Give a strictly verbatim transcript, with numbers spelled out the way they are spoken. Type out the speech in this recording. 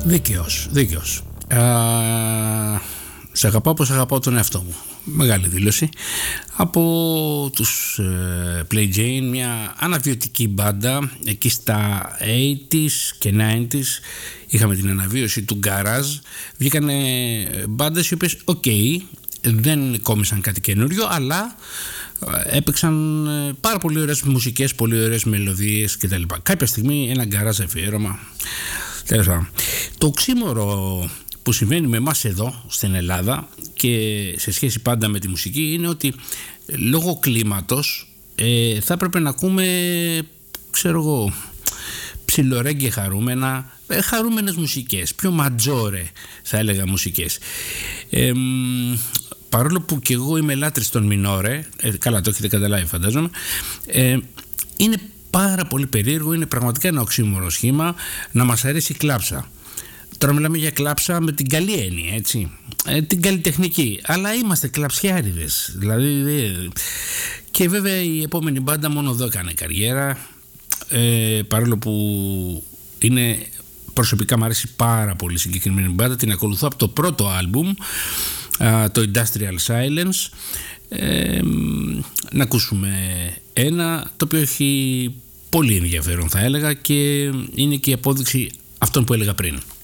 Δίκαιος, δίκαιος. Α, σε αγαπάω όπως αγαπάω τον εαυτό μου. Μεγάλη δήλωση. Από τους ε, Play Jane, μια αναβιωτική μπάντα εκεί στα ογδόντα και ενενήντα. Είχαμε την αναβίωση του garage. Βγήκανε μπάντες οι οποίες οκ, okay, δεν κόμισαν κάτι καινούριο, αλλά έπαιξαν πάρα πολύ ωραίες μουσικές, πολύ ωραίες μελωδίες κτλ. Κάποια στιγμή ένα garage αφιέρωμα. Το οξύμορο που συμβαίνει με εμάς εδώ στην Ελλάδα και σε σχέση πάντα με τη μουσική είναι ότι λόγω κλίματος ε, θα έπρεπε να ακούμε, ξέρω εγώ, ψιλορέγγε χαρούμενα, ε, χαρούμενες μουσικές, πιο ματζόρε θα έλεγα μουσικές. Ε, παρόλο που και εγώ είμαι λάτρης των μινόρε, ε, καλά το έχετε καταλάβει φαντάζομαι, ε, είναι πάρα πολύ περίεργο, είναι πραγματικά ένα οξύμορο σχήμα να μας αρέσει η κλάψα. Τώρα μιλάμε για κλάψα με την καλή έννοια, έτσι, ε, την καλλιτεχνική, αλλά είμαστε κλαψιάριδες, δηλαδή, ε, και βέβαια η επόμενη μπάντα μόνο εδώ έκανε καριέρα, ε, παρόλο που είναι, προσωπικά μου αρέσει πάρα πολύ συγκεκριμένη μπάντα, την ακολουθώ από το πρώτο άλμπουμ, α, το Industrial Silence. Ε, να ακούσουμε ένα το οποίο έχει πολύ ενδιαφέρον θα έλεγα και είναι και η απόδειξη αυτών που έλεγα πριν.